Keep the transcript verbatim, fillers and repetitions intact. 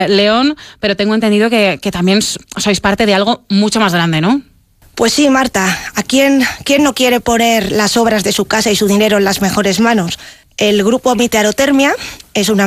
León, pero tengo entendido que, que también sois parte de algo mucho más grande, ¿no? Pues sí, Marta. ¿A quién, quién no quiere poner las obras de su casa y su dinero en las mejores manos? El grupo Mite Aerotermia es una